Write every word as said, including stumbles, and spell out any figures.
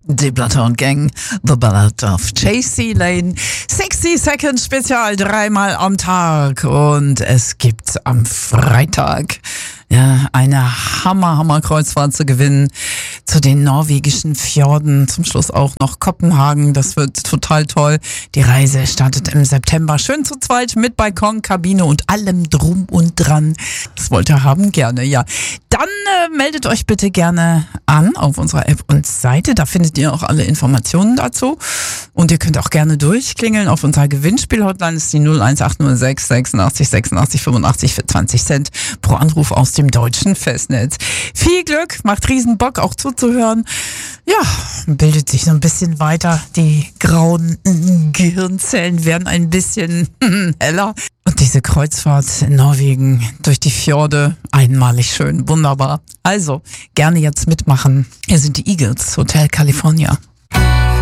Die Bloodhound Gang, The Ballad of Chasey Lane, sechzig Seconds Spezial, dreimal am Tag, und es gibt am Freitag ja eine Hammer, Hammer Kreuzfahrt zu gewinnen zu den norwegischen Fjorden, zum Schluss auch noch Kopenhagen, das wird total toll. Die Reise startet im September, schön zu zweit mit Balkon, Kabine und allem drum und dran. Das wollt ihr haben? Gerne, ja. Dann äh, meldet euch bitte gerne an auf unserer App und Seite, da findet ihr auch alle Informationen dazu, und ihr könnt auch gerne durchklingeln auf unserer Gewinnspiel-Hotline, ist die null eins acht null sechs sechsundachtzig sechsundachtzig fünfundachtzig für zwanzig Cent pro Anruf aus dem deutschen Festnetz. Viel Glück, macht riesen Bock auch zuzuhören. Ja, bildet sich so ein bisschen weiter, die grauen Gehirnzellen werden ein bisschen heller. Und diese Kreuzfahrt in Norwegen durch die Fjorde, einmalig schön, wunderbar. Also, gerne jetzt mitmachen. Hier sind die Eagles, Hotel California.